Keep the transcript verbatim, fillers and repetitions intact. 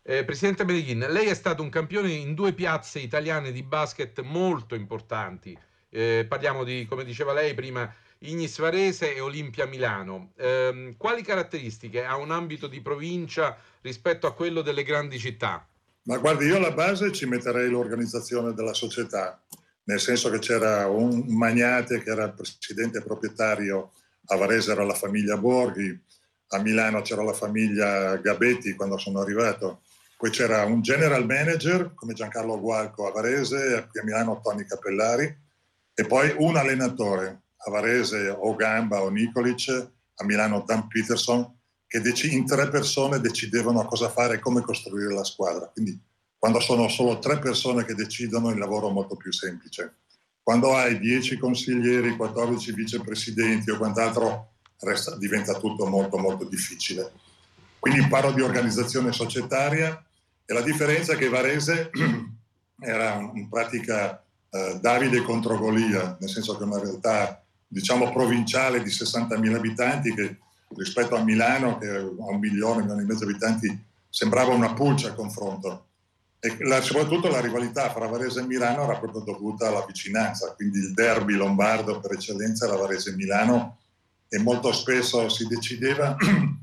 Eh, Presidente Medighin, lei è stato un campione in due piazze italiane di basket molto importanti. Eh, parliamo di, come diceva lei prima, Ignis Varese e Olimpia Milano. Ehm, quali caratteristiche ha un ambito di provincia rispetto a quello delle grandi città? Ma guardi, io alla base ci metterei l'organizzazione della società, nel senso che c'era un magnate che era il presidente proprietario, a Varese era la famiglia Borghi, a Milano c'era la famiglia Gabetti quando sono arrivato, poi c'era un general manager come Giancarlo Gualco a Varese, a Milano Tony Cappellari, e poi un allenatore, a Varese o Gamba o Nikolic, a Milano Dan Peterson, che in tre persone decidevano cosa fare e come costruire la squadra. Quindi quando sono solo tre persone che decidono, il lavoro è molto più semplice. Quando hai dieci consiglieri, quattordici vicepresidenti o quant'altro, resta, diventa tutto molto molto difficile. Quindi parlo di organizzazione societaria, e la differenza è che Varese era in pratica eh, Davide contro Golia, nel senso che è una realtà, diciamo, provinciale di sessantamila abitanti che rispetto a Milano, che ha un milione, un milione e mezzo di abitanti, sembrava una pulce a confronto. E la, soprattutto la rivalità fra Varese e Milano era proprio dovuta alla vicinanza, quindi il derby lombardo per eccellenza era Varese e Milano, e molto spesso si decideva